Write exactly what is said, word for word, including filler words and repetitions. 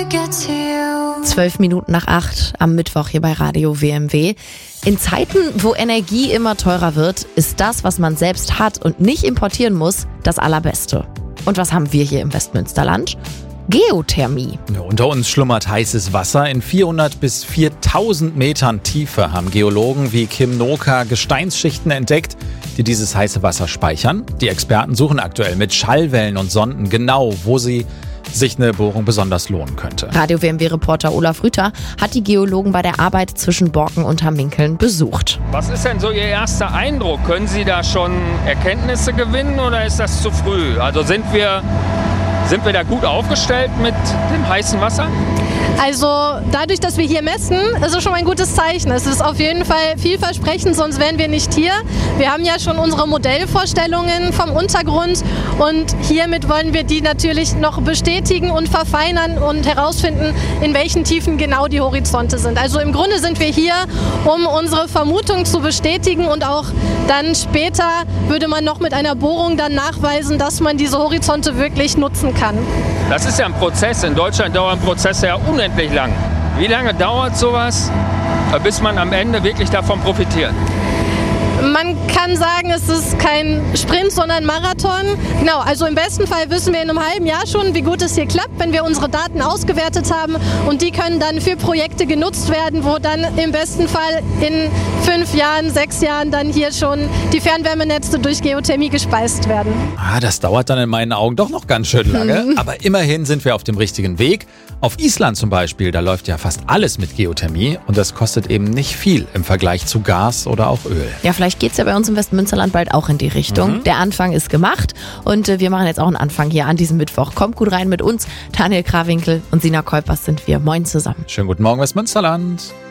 get to you. Zwölf Minuten nach acht am Mittwoch hier bei Radio W M W. In Zeiten, wo Energie immer teurer wird, ist das, was man selbst hat und nicht importieren muss, das Allerbeste. Und was haben wir hier im Westmünsterland? Geothermie. Ja, unter uns schlummert heißes Wasser. In vierhundert bis viertausend Metern Tiefe haben Geologen wie Kim Noka Gesteinsschichten entdeckt, die dieses heiße Wasser speichern. Die Experten suchen aktuell mit Schallwellen und Sonden genau, wo sie sich eine Bohrung besonders lohnen könnte. Radio W M W-Reporter Olaf Rüther hat die Geologen bei der Arbeit zwischen Borken und Hamminkeln besucht. Was ist denn so Ihr erster Eindruck? Können Sie da schon Erkenntnisse gewinnen oder ist das zu früh? Also sind wir, sind wir da gut aufgestellt mit dem heißen Wasser? Also dadurch, dass wir hier messen, ist es schon ein gutes Zeichen. Es ist auf jeden Fall vielversprechend, sonst wären wir nicht hier. Wir haben ja schon unsere Modellvorstellungen vom Untergrund und hiermit wollen wir die natürlich noch bestätigen und verfeinern und herausfinden, in welchen Tiefen genau die Horizonte sind. Also im Grunde sind wir hier, um unsere Vermutung zu bestätigen und auch dann später würde man noch mit einer Bohrung dann nachweisen, dass man diese Horizonte wirklich nutzen kann. Das ist ja ein Prozess. In Deutschland dauern Prozesse ja unendlich lang. Wie lange dauert sowas, bis man am Ende wirklich davon profitiert? Man kann sagen, es ist kein Sprint, sondern Marathon. Genau, also im besten Fall wissen wir in einem halben Jahr schon, wie gut es hier klappt, wenn wir unsere Daten ausgewertet haben. Und die können dann für Projekte genutzt werden, wo dann im besten Fall in fünf Jahren, sechs Jahren dann hier schon die Fernwärmenetze durch Geothermie gespeist werden. Ah, das dauert dann in meinen Augen doch noch ganz schön lange. Mhm. Aber immerhin sind wir auf dem richtigen Weg. Auf Island zum Beispiel, da läuft ja fast alles mit Geothermie. Und das kostet eben nicht viel im Vergleich zu Gas oder auch Öl. Ja, vielleicht geht es ja bei uns im Westmünsterland bald auch in die Richtung. Mhm. Der Anfang ist gemacht und äh, wir machen jetzt auch einen Anfang hier an diesem Mittwoch. Kommt gut rein mit uns. Daniel Krawinkel und Sina Kolpers sind wir. Moin zusammen. Schönen guten Morgen, Westmünsterland.